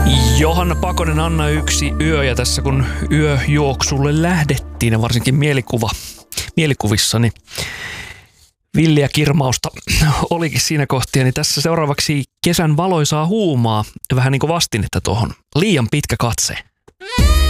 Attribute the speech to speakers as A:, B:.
A: Johanna Pakonen, Anna yksi yö, ja tässä kun yöjuoksulle lähdettiin ja varsinkin mielikuvissani villiä kirmausta olikin siinä kohtia, niin tässä seuraavaksi kesän valoisaa huumaa, vähän niin kuin vastinetta tuohon. Liian pitkä katse.